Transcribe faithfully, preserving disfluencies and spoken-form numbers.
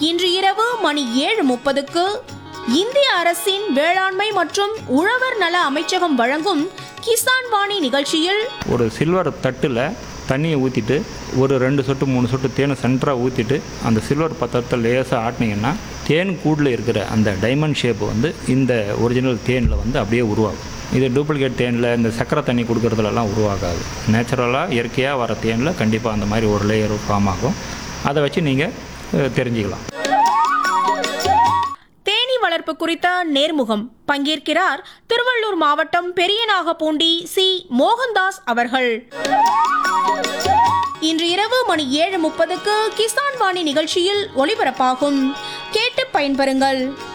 இன்று இரவு மணி ஏழு முப்பதுக்கு இந்திய அரசின் வேளாண்மை மற்றும் உழவர் நல அமைச்சகம் வழங்கும் கிசான் வாணி நிகழ்ச்சியில் ஒரு சில்வர் தட்டில் தண்ணியை ஊற்றிட்டு ஒரு ரெண்டு சொட்டு மூணு சொட்டு தேனை சென்டராக ஊற்றிட்டு அந்த சில்வர் பத்திரத்தை லேசாக ஆட்டினீங்கன்னா தேன் கூடில் இருக்கிற அந்த டைமண்ட் ஷேப் வந்து இந்த ஒரிஜினல் தேனில் வந்து அப்படியே உருவாகும். இது டூப்ளிகேட் தேனில் இந்த சக்கரை தண்ணி கொடுக்குறதுலலாம் உருவாகாது. நேச்சுரலாக இயற்கையாக வர தேனில் கண்டிப்பாக அந்த மாதிரி ஒரு லேயர் ஃபார்ம் ஆகும். அதை வச்சு நீங்கள் தெரிஞ்சுக்கலாம். தேனீ வளர்ப்பு குறித்த நேர்முகம் பங்கேற்கிறார் திருவள்ளூர் மாவட்டம் பெரியநாகப்பூண்டி சி மோகன்தாஸ் அவர்கள். இன்று இரவு மணி ஏழு முப்பதுக்கு கிசான் வாணி நிகழ்ச்சியில் ஒளிபரப்பாகும். கேட்டு பயன்பெறுங்கள்.